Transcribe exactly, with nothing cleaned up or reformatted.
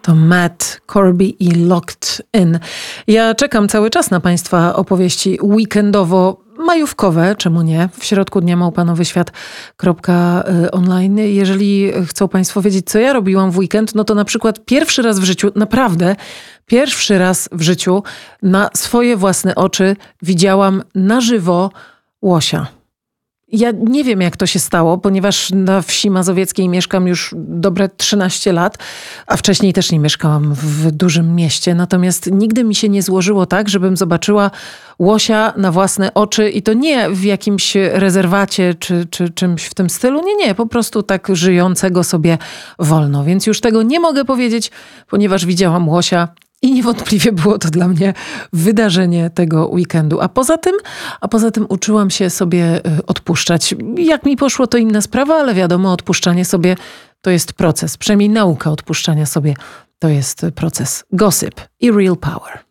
To Matt Corby i Locked In. Ja czekam cały czas na Państwa opowieści weekendowo-majówkowe, czemu nie? W środku dnia małpanowyświat kropka online. Jeżeli chcą Państwo wiedzieć, co ja robiłam w weekend, no to na przykład pierwszy raz w życiu, naprawdę pierwszy raz w życiu na swoje własne oczy widziałam na żywo łosia. Ja nie wiem, jak to się stało, ponieważ na wsi mazowieckiej mieszkam już dobre trzynaście lat, a wcześniej też nie mieszkałam w dużym mieście. Natomiast nigdy mi się nie złożyło tak, żebym zobaczyła łosia na własne oczy i to nie w jakimś rezerwacie czy, czy czymś w tym stylu. Nie, nie, po prostu tak żyjącego sobie wolno. Więc już tego nie mogę powiedzieć, ponieważ widziałam łosia. I niewątpliwie było to dla mnie wydarzenie tego weekendu. A poza tym, a poza tym uczyłam się sobie odpuszczać. Jak mi poszło, to inna sprawa, ale wiadomo, odpuszczanie sobie to jest proces. Przynajmniej nauka odpuszczania sobie to jest proces. Gossip i Real Power.